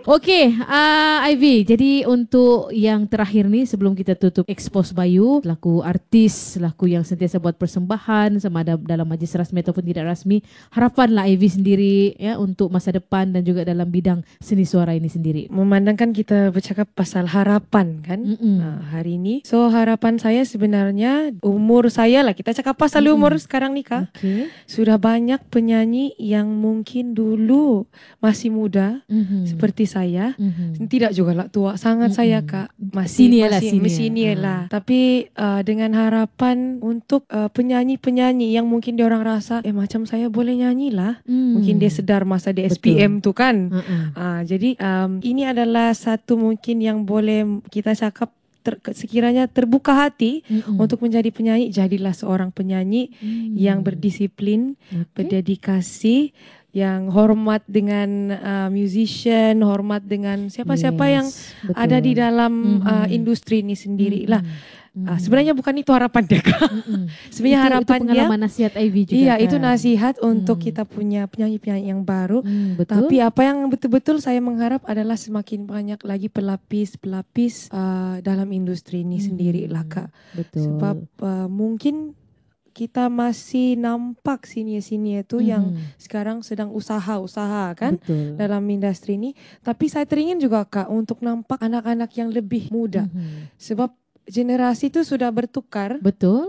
Okey, Ivy. Jadi untuk yang terakhir ni sebelum kita tutup Expose Bayu, selaku artis, selaku yang sentiasa buat persembahan sama ada dalam majlis rasmi ataupun tidak rasmi, harapanlah Ivy sendiri ya untuk masa depan dan juga dalam bidang seni suara ini sendiri. Memandangkan kita bercakap pasal harapan kan hari ini. So harapan saya sebenarnya umur saya lah, kita cakap pasal umur sekarang ni Kak. Okay. Sudah banyak penyanyi yang mungkin dulu masih muda seperti saya. Tidak juga lah tua sangat saya Kak. Masih senior lah. Tapi dengan harapan untuk penyanyi-penyanyi yang mungkin dia orang rasa macam saya boleh nyanyi lah. Mungkin dia sedar masa di SPM tu kan. Jadi ini adalah satu mungkin yang boleh kita cakap sekiranya terbuka hati untuk menjadi penyanyi, jadilah seorang penyanyi yang berdisiplin, berdedikasi, yang hormat dengan musician, hormat dengan siapa-siapa yang ada di dalam industri ini sendirilah. Sebenarnya bukan itu harapan dia Kak. Sebenarnya harapan itu pengalaman dia, nasihat Ivy juga. Iya, itu nasihat untuk kita punya penyanyi-penyanyi yang baru. Tapi apa yang betul-betul saya mengharap adalah semakin banyak lagi pelapis-pelapis dalam industri ini sendirilah Kak. Betul. Sebab mungkin kita masih nampak senior-senior tu yang sekarang sedang usaha-usaha kan dalam industri ini. Tapi saya teringin juga Kak untuk nampak anak-anak yang lebih muda. Sebab generasi itu sudah bertukar. Betul.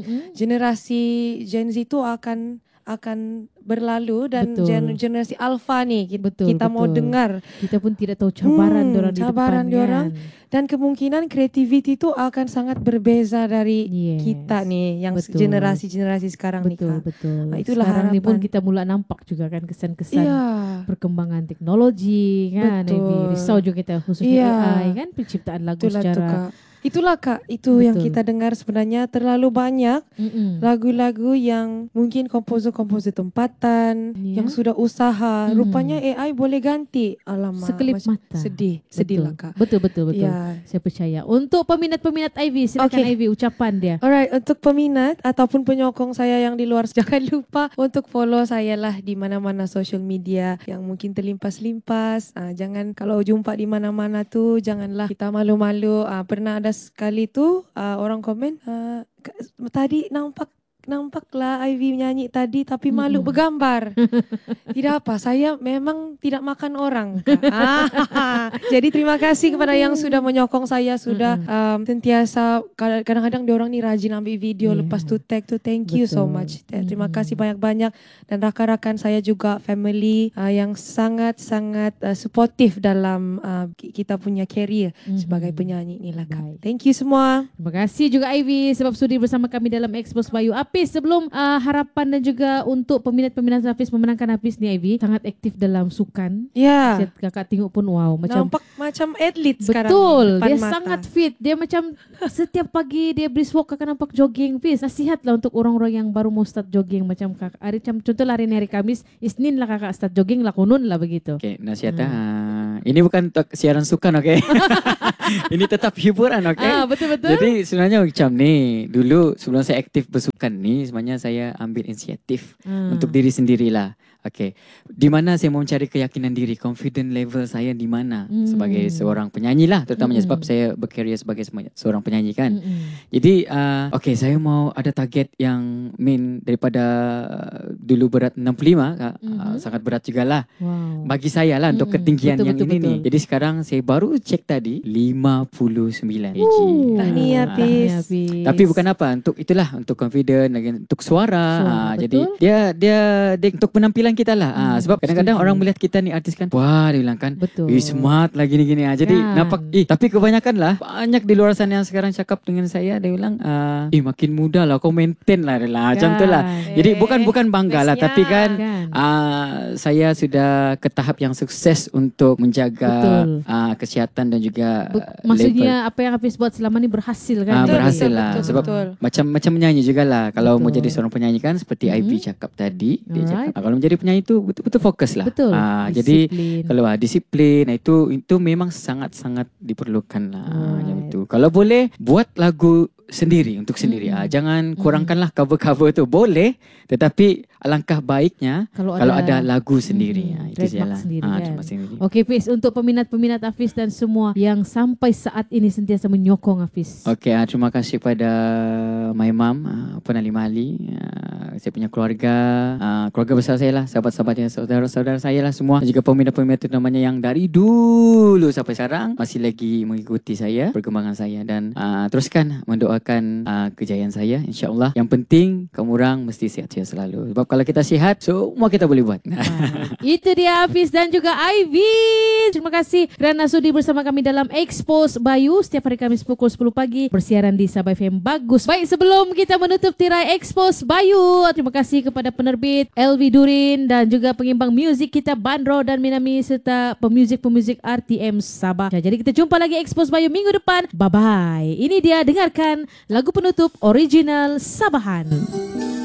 Generasi Gen Z itu akan berlalu dan generasi Alpha nih kita mau dengar. Kita pun tidak tahu cabaran diorang di depan diorang. Dan kemungkinan kreativiti itu akan sangat berbeza dari kita nih yang generasi-generasi sekarang nih Kak. Betul. Itulah sekarang harapan. ni pun kita mula nampak juga kan kesan-kesan perkembangan teknologi kan. Risau juga kita khususnya AI kan, penciptaan lagu secara Itulah Kak, itu yang kita dengar sebenarnya terlalu banyak lagu-lagu yang mungkin komposer-komposer tempatan yang sudah usaha, rupanya AI boleh ganti. Alamak, sekelip mata. Sedih lah Kak. Betul. Saya percaya. Untuk peminat-peminat Ivy, silakan Ivy ucapan dia. Alright, untuk peminat ataupun penyokong saya yang di luar, jangan lupa untuk follow saya lah di mana-mana social media yang mungkin terlimpas-limpas. Jangan kalau jumpa di mana-mana tu janganlah kita malu-malu. Pernah ada sekali tu orang komen tadi nampaklah Ivy nyanyi tadi tapi malu bergambar. Tidak apa, saya memang tidak makan orang. Jadi terima kasih kepada yang sudah menyokong saya, sudah sentiasa, kadang-kadang diorang ni rajin ambil video lepas tu tag tu, thank you so much. Terima kasih banyak-banyak. Dan rakan-rakan saya juga, family yang sangat-sangat supportive dalam kita punya career sebagai penyanyi ni lah Kak. Thank you semua. Terima kasih juga Ivy sebab sudi bersama kami dalam Expose Bayu. Hafiz, sebelum harapan dan juga untuk peminat-peminat Hafiz memenangkan Hafiz ni Ivy sangat aktif dalam sukan. Ya. Kakak tengok pun wow, nampak macam atlet sekarang. Betul, dia mata. sangat fit. Dia macam setiap pagi dia brisk walk, kakak nampak jogging. Hafiz, nasihatlah untuk orang-orang yang baru mau start jogging macam kakak. Contohlah hari Kamis, Isnin lah kakak start jogging lah, kunun lah begitu. Okey, nasihatnya ini bukan siaran sukan, okey. Ini tetap hiburan, okey. Betul-betul. Jadi sebenarnya macam ni, dulu sebelum saya aktif bersukan ni, sebenarnya saya ambil inisiatif untuk diri sendirilah. Okey, di mana saya mau mencari keyakinan diri, confident level saya di mana sebagai seorang penyanyi lah, terutamanya sebab saya berkarya sebagai seorang penyanyi kan. Jadi okey, saya mau ada target yang main daripada dulu berat 65, sangat berat jugalah. Bagi saya lah untuk ketinggian yang ini ni. Jadi sekarang saya baru cek tadi 59 kg. Tahniah Hafiz. Tapi bukan apa, untuk itulah, untuk confident, untuk suara. Jadi dia untuk penampilan kita lah. Sebab kadang-kadang orang melihat kita ni artis kan, wah dia bilang kan, smart lah gini-gini. Jadi nampak, tapi kebanyakan lah, banyak di luar sana yang sekarang cakap dengan saya, dia bilang, makin muda lah, kau maintain lah. Macam tu lah. Jadi bukan bangga lah, tapi kan saya sudah ke tahap yang sukses untuk menjaga kesihatan dan juga maksudnya apa yang Hafiz buat selama ni berhasil kan? Berhasil lah. Sebab macam menyanyi jugalah. Kalau mau jadi seorang penyanyi kan, seperti Ivy cakap tadi, dia cakap, kalau menjadi penyanyi itu betul-betul fokus lah. Jadi kalau disiplin, itu memang sangat-sangat diperlukan lah. Macam itu. Kalau boleh buat lagu sendiri untuk sendiri. Jangan kurangkanlah cover-cover tu. Boleh, tetapi alangkah baiknya kalau ada lagu sendiri. Itu trademark sajalah. sendiri kan. Trademark sendiri. Okey Fiz, untuk peminat-peminat Hafiz dan semua yang sampai saat ini sentiasa menyokong Hafiz. Okey, terima kasih pada my mom, Puan Halimah Ali, saya punya keluarga, keluarga besar saya lah, sahabat-sahabatnya, saudara-saudara saya lah semua, dan juga peminat-peminat namanya yang dari dulu sampai sekarang masih lagi mengikuti saya, perkembangan saya, dan teruskan mendoakan kejayaan saya, insya-Allah. Yang penting kamu orang mesti sihat-sihat selalu. Sebab kalau kita sihat, semua kita boleh buat. Itu dia Hafiz dan juga Ivy. Terima kasih kerana sudi bersama kami dalam Expose Bayu setiap hari Khamis pukul 10 pagi bersiaran di Sabah FM Bagus. Baik, sebelum kita menutup tirai Expose Bayu, terima kasih kepada penerbit LV Durin dan juga pengimbang muzik kita Bandro dan Minami serta pemuzik-pemuzik RTM Sabah. Jadi kita jumpa lagi Expose Bayu minggu depan. Bye-bye. Ini dia, dengarkan lagu penutup original Sabahan.